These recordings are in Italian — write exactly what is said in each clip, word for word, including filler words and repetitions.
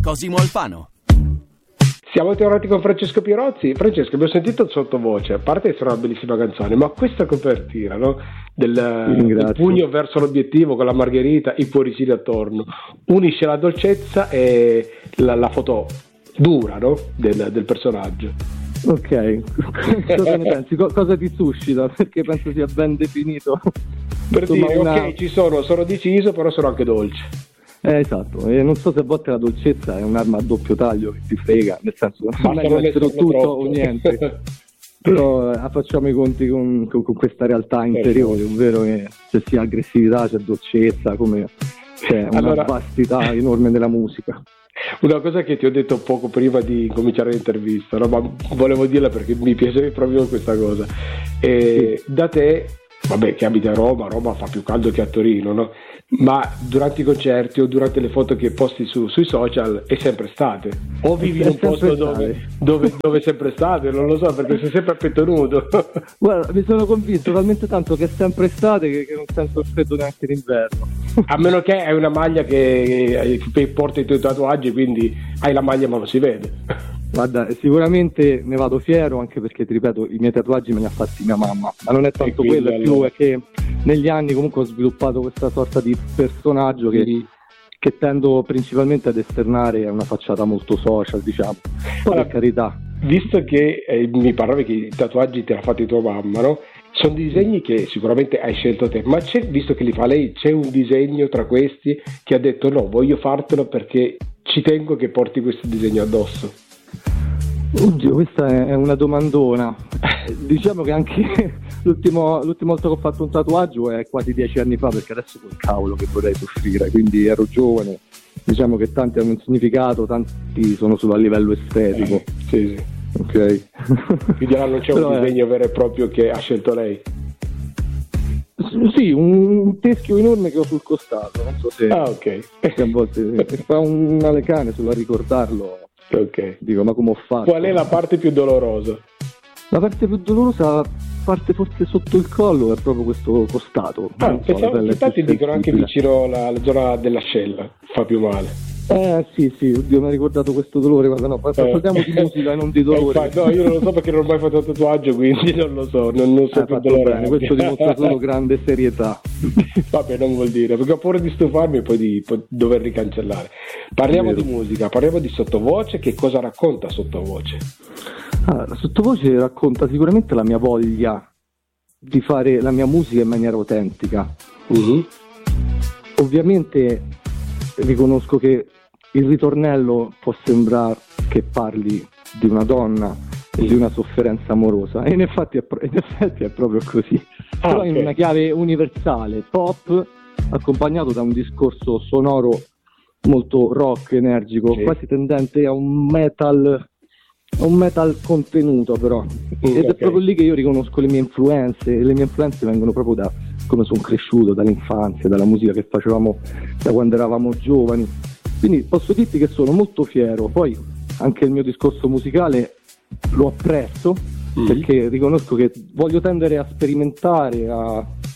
Cosimo Alfano. Siamo tornati con Francesco Pirozzi. Francesco, abbiamo sentito il sottovoce, a parte essere una bellissima canzone, ma questa copertina, no? del, del pugno verso l'obiettivo con la margherita, i cuoricini attorno, unisce la dolcezza e la, la foto dura, no? del, del personaggio. Ok, cosa ne pensi? Cosa ti suscita? Perché penso sia ben definito. Per Insomma, dire, una... ok, ci sono, sono deciso, però sono anche dolce. Eh, esatto, e non so se a volte la dolcezza è un'arma a doppio taglio che ti frega, nel senso non è meglio essere tutto troppo. O niente. Però eh, facciamo i conti con, con, con questa realtà interiore, ovvero che se sia aggressività, c'è dolcezza, come c'è una allora... vastità enorme della musica. Una cosa che ti ho detto poco prima di cominciare l'intervista, no? Ma volevo dirla perché mi piace proprio questa cosa. E sì. Da te, vabbè, che abiti a Roma, Roma fa più caldo che a Torino, no? Ma durante i concerti o durante le foto che posti su, sui social è sempre estate? O vivi in un posto dove, dove, dove è sempre estate? Non lo so, perché sei sempre a petto nudo. Guarda, mi sono convinto talmente tanto che è sempre estate che, che non sento il freddo neanche d'inverno. A meno che hai una maglia che, che porta i tuoi tatuaggi, quindi hai la maglia ma non si vede. Guarda, sicuramente ne vado fiero, anche perché ti ripeto, i miei tatuaggi me li ha fatti mia mamma, ma non è tanto quello, è più è che negli anni comunque ho sviluppato questa sorta di personaggio che, mm. che tendo principalmente ad esternare a una facciata molto social, diciamo. Poi allora, per carità. Visto che eh, mi parlavi che i tatuaggi te l'ha fatti tua mamma, no? Sono disegni che sicuramente hai scelto te, ma c'è, visto che li fa lei, c'è un disegno tra questi che ha detto no, voglio fartelo perché ci tengo che porti questo disegno addosso? Oddio, questa è una domandona. Diciamo che anche l'ultimo, l'ultima volta che ho fatto un tatuaggio è quasi dieci anni fa, perché adesso col cavolo che vorrei soffrire, quindi ero giovane. Diciamo che tanti hanno un significato, tanti sono solo a livello estetico. Eh, sì, sì. Ok. Quindi là non c'è un disegno è... vero e proprio che ha scelto lei? Sì, un teschio enorme che ho sul costato, non so se, ah, okay. se a volte fa un male cane solo a ricordarlo. Ok. Dico, ma come ho fatto? Qual è la parte più dolorosa? La parte più dolorosa, parte forse sotto il collo, è proprio questo costato. Ah, pensavo, infatti dicono anche vicino alla, alla zona dell'ascella, fa più male. Eh sì, sì, oddio, mi ha ricordato questo dolore, guarda, no, parliamo eh. di musica e non di dolore. Eh, no, io non lo so perché non ho mai fatto tatuaggio, quindi non lo so, non, non so eh, più dolore. Bene, questo dimostra solo grande serietà. Vabbè, non vuol dire, perché ho paura di stufarmi e poi di poi dover ricancellare. Parliamo di musica, parliamo di sottovoce, che cosa racconta sottovoce? Ah, la sottovoce racconta sicuramente la mia voglia di fare la mia musica in maniera autentica. Uh-huh. Ovviamente riconosco che il ritornello può sembrare che parli di una donna e di una sofferenza amorosa, e in effetti è, pro- in effetti è proprio così, ah, però okay. In una chiave universale, pop, accompagnato da un discorso sonoro molto rock, energico, sì. Quasi tendente a un metal, a un metal contenuto però, mm, ed okay. È proprio lì che io riconosco le mie influenze, e le mie influenze vengono proprio da come sono cresciuto, dall'infanzia, dalla musica che facevamo da quando eravamo giovani. Quindi posso dirti che sono molto fiero. Poi anche il mio discorso musicale lo apprezzo, mm-hmm. perché riconosco che voglio tendere a sperimentare, a,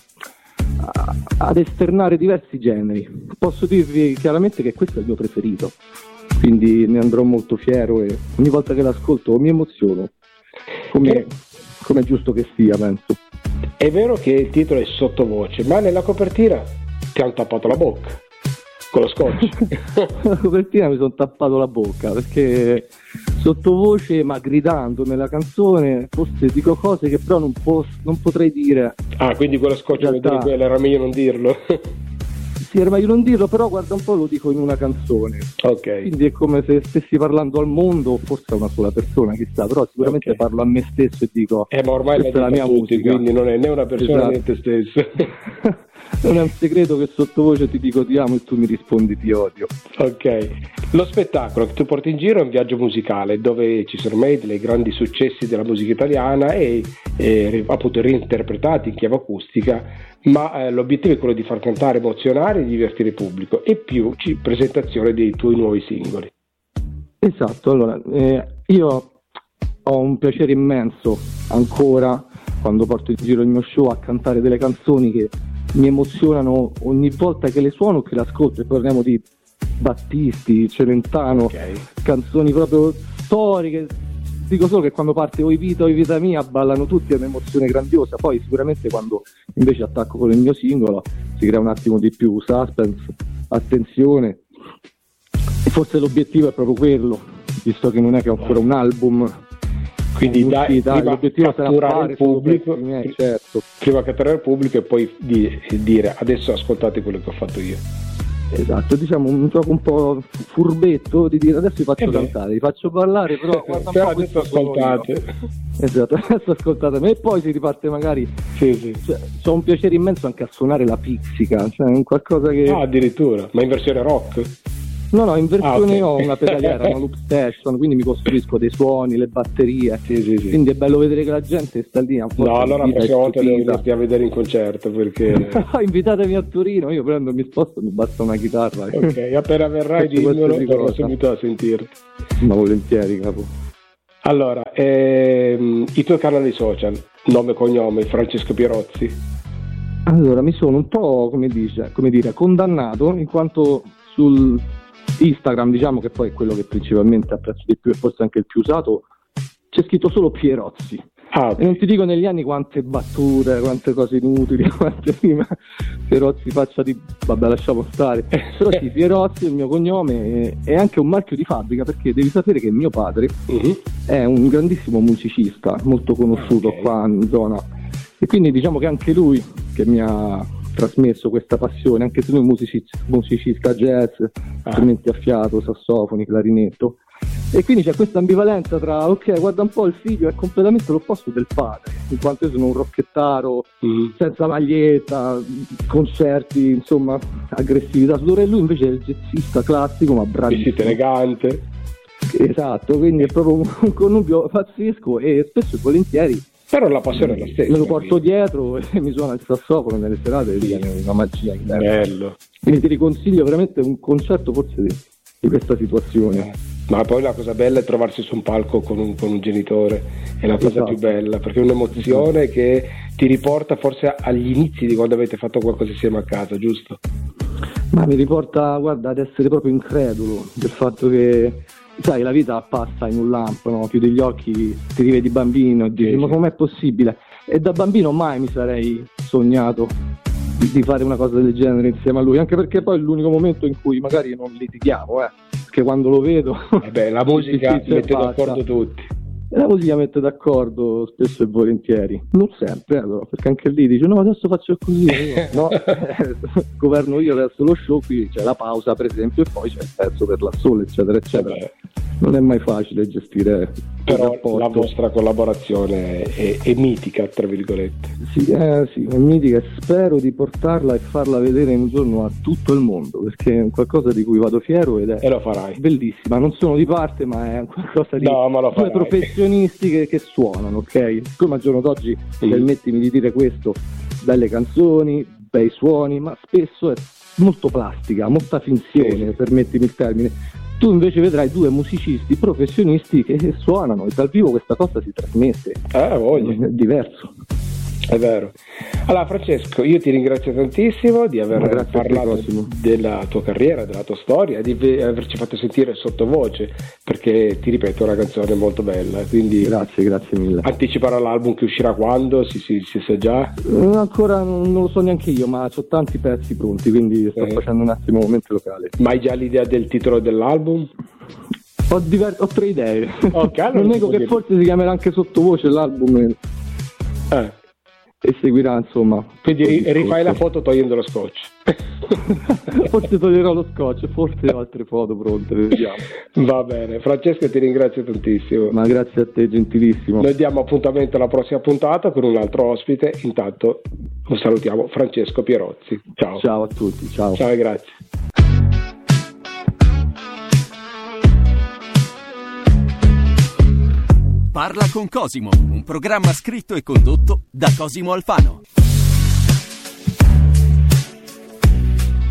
a, ad esternare diversi generi. Posso dirvi chiaramente che questo è il mio preferito, quindi ne andrò molto fiero e ogni volta che l'ascolto mi emoziono, come, come è giusto che sia, penso. È vero che il titolo è sottovoce, ma nella copertina ti hanno tappato la bocca con lo scotch. La copertina mi sono tappato la bocca perché sottovoce, ma gridando nella canzone, forse dico cose che però non, posso, non potrei dire. Ah, quindi quello scotch realtà... quello era meglio non dirlo. Sì, era meglio non dirlo, però guarda un po' lo dico in una canzone. Ok. Quindi è come se stessi parlando al mondo, forse a una sola persona, chissà, però sicuramente okay. Parlo a me stesso e dico eh, ma ormai questa è la mia tutti, musica, quindi non è né una persona, esatto. Né te stesso. Non è un segreto che sottovoce ti dico ti amo e tu mi rispondi ti odio. Ok. Lo spettacolo che tu porti in giro è un viaggio musicale dove ci sono made dei grandi successi della musica italiana e, e appunto reinterpretati in chiave acustica, ma eh, l'obiettivo è quello di far cantare, emozionare e divertire il pubblico, e più ci, presentazione dei tuoi nuovi singoli. Esatto, allora eh, io ho un piacere immenso ancora quando porto in giro il mio show a cantare delle canzoni che mi emozionano ogni volta che le suono, che le ascolto, e parliamo di Battisti, Celentano, okay. Canzoni proprio storiche. Dico solo che quando parte Oi Vita, Oi Vita Mia ballano tutti, è un'emozione grandiosa. Poi sicuramente quando invece attacco con il mio singolo si crea un attimo di più suspense, attenzione, e forse l'obiettivo è proprio quello, visto che non è che ho ancora un album, quindi dai, l'obiettivo sarà fare il pubblico, miei, certo. prima catturare il pubblico e poi di, dire adesso ascoltate quello che ho fatto io. Esatto, diciamo un gioco un po' furbetto di dire adesso vi faccio eh cantare, vi faccio ballare, però guarda però un po' adesso ascoltate. Esatto, adesso ascoltatemi e poi si riparte magari. Sì, sì. Cioè, c'ho un piacere immenso anche a suonare la pizzica, cioè un qualcosa che. Ah, addirittura, ma in versione rock? No, no, in versione ah, okay. ho una pedaliera, una loop station, quindi mi costruisco dei suoni, le batterie. Sì, sì, sì. Quindi è bello vedere che la gente sta lì a No, allora la prossima volta devo venirti a vedere in concerto perché. Invitatemi a Torino, io prendo, mi sposto, mi basta una chitarra. Ok, appena verrai dimmelo, torno subito a sentirti. Ma volentieri, capo. Allora, ehm, i tuoi canali social, nome e cognome, Francesco Pierozzi. Allora, mi sono un po', come dice, come dire, condannato in quanto sul Instagram, diciamo che poi è quello che principalmente apprezzo di più e forse anche il più usato, c'è scritto solo Pierozzi. Ah, okay. E non ti dico negli anni quante battute, quante cose inutili, quante prima Pierozzi faccia di... vabbè, lasciamo stare. Però sì, Pierozzi è il mio cognome, è anche un marchio di fabbrica, perché devi sapere che mio padre uh-huh. è un grandissimo musicista, molto conosciuto okay. qua in zona, e quindi diciamo che anche lui che mi ha trasmesso questa passione, anche se lui è musicista, musicista jazz, ah. strumenti a fiato, sassofoni, clarinetto, e quindi c'è questa ambivalenza tra ok, guarda un po', il figlio è completamente l'opposto del padre, in quanto io sono un rocchettaro mm. senza maglietta, concerti, insomma aggressività sudore, e lui invece è il jazzista classico ma bravissimo, vestito elegante, esatto, quindi è proprio un connubio pazzesco e spesso e volentieri. Però la passione è la stessa. Me lo porto dietro e mi suona il sassofono nelle serate, sì. È una magia. Bello. Quindi ti riconsiglio veramente un concerto forse di, di questa situazione. Eh. Ma poi la cosa bella è trovarsi su un palco con un, con un genitore, è la cosa esatto. più bella, perché è un'emozione esatto. che ti riporta forse agli inizi di quando avete fatto qualcosa insieme a casa, giusto? Ma mi riporta, guarda, ad essere proprio incredulo del fatto che sai, la vita passa in un lampo, no? Chiudi gli occhi, ti rivedi bambino e dici sì, ma com'è possibile? E da bambino mai mi sarei sognato di, di fare una cosa del genere insieme a lui, anche perché poi è l'unico momento in cui magari non litighiamo, eh, perché quando lo vedo eh beh, la musica mette d'accordo tutti. La musica mette d'accordo spesso e volentieri, non sempre, allora, perché anche lì dice no, adesso faccio così, no, governo io adesso lo show, qui c'è la pausa per esempio e poi c'è il pezzo per la soul eccetera eccetera. Vabbè. Non è mai facile gestire, però la vostra collaborazione è, è mitica, tra virgolette. Sì, eh, sì, è mitica, e spero di portarla e farla vedere un giorno a tutto il mondo, perché è qualcosa di cui vado fiero ed è e lo farai. Bellissima, non sono di parte ma è qualcosa di no, ma lo due professionisti che, che suonano, ok? Come al giorno d'oggi, sì. Permettimi di dire questo, belle canzoni, bei suoni, ma spesso è molto plastica, molta finzione, sì. Permettimi il termine. Tu invece vedrai due musicisti professionisti che suonano e dal vivo questa cosa si trasmette. Eh, voglio. È diverso. È vero. Allora Francesco, io ti ringrazio tantissimo di aver parlato della tua carriera, della tua storia, di averci fatto sentire sottovoce, perché ti ripeto è una canzone molto bella, quindi grazie, grazie mille. Anticiperò l'album che uscirà quando? Si, si, si sa già? Eh, ancora non, non lo so neanche io, ma ho tanti pezzi pronti, quindi sto eh. facendo un attimo un momento locale. Ma hai già l'idea del titolo dell'album? Ho, diver- ho tre idee. Okay, non nego che dire. Forse si chiamerà anche sottovoce l'album. Eh. E seguirà insomma. Quindi rifai la foto togliendo lo scotch. Forse toglierò lo scotch, forse ho altre foto pronte, vediamo. Va bene, Francesco ti ringrazio tantissimo. Ma grazie a te, gentilissimo. Noi diamo appuntamento alla prossima puntata con un altro ospite. Intanto lo salutiamo, Francesco Pierozzi. Ciao. Ciao a tutti, ciao. Ciao e grazie. Parla con Cosimo, un programma scritto e condotto da Cosimo Alfano.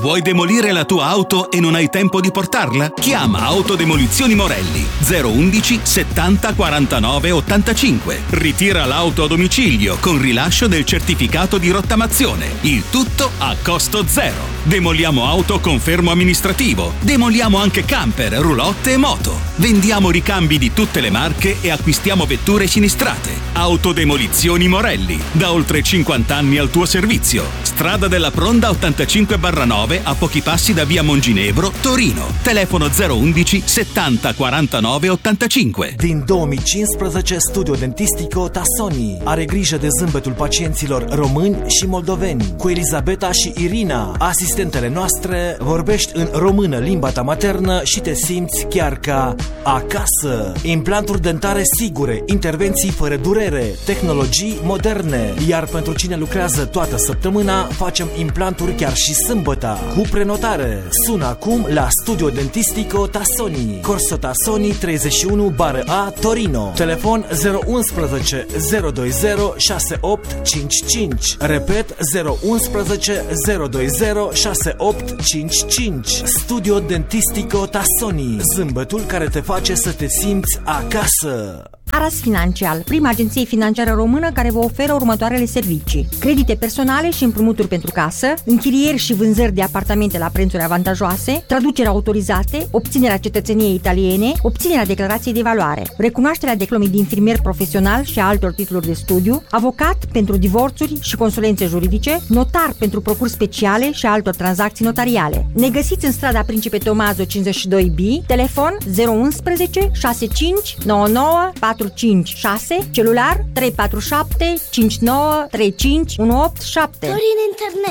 Vuoi demolire la tua auto e non hai tempo di portarla? Chiama Autodemolizioni Morelli zero undici settanta quarantanove ottantacinque. Ritira l'auto a domicilio con rilascio del certificato di rottamazione. Il tutto a costo zero. Demoliamo auto con fermo amministrativo. Demoliamo anche camper, roulotte e moto. Vendiamo ricambi di tutte le marche e acquistiamo vetture sinistrate. Autodemolizioni Morelli. Da oltre cinquanta anni al tuo servizio. Strada della Pronda ottantacinque barra nove a pochi passi da via Monginevro, Torino. Telefono zero undici settanta quarantanove ottantacinque. Din două mii cincisprezece, Studio Dentistico Tassoni are grijă de zâmbetul pacienților români și moldoveni. Cu Elisabeta și Irina, asistentele noastre, vorbești în română, limba ta maternă, și te simți chiar ca acasă. Implanturi dentare sigure, intervenții fără durere, tehnologii moderne. Iar pentru cine lucrează toată săptămâna, facem implanturi chiar și sâmbăta, cu prenotare. Sună acum la Studio Dentistico Tassoni, Corso Tassoni treizeci și unu bară A, Torino. Telefon zero unsprezece zero douăzeci șase opt cinci cinci. Repet, zero unsprezece zero douăzeci șase opt cinci cinci. Studio Dentistico Tassoni, zâmbetul care te face să te simți acasă. Aras Financial, prima agenție financiară română care vă oferă următoarele servicii: credite personale și împrumuturi pentru casă, închirieri și vânzări de apartamente la prețuri avantajoase, traduceri autorizate, obținerea cetățeniei italiene, obținerea declarației de valoare, recunoașterea diplomei de infirmier profesional și a altor titluri de studiu, avocat pentru divorțuri și consulențe juridice, notar pentru procuri speciale și altor tranzacții notariale. Ne găsiți în strada Principe Tommaso cincizeci și doi B, telefon zero unsprezece șase cinci nouă nouă patru cinci șase, celular trei patru șapte cinci nouă trei cinci unu opt șapte. Dorin Internet.